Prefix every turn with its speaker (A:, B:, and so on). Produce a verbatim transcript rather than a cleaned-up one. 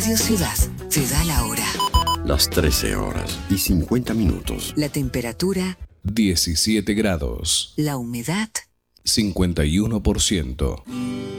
A: Radio Ciudad te da la hora.
B: Las trece horas y cincuenta minutos.
A: La temperatura
C: diecisiete grados.
A: La humedad
C: cincuenta y uno por ciento.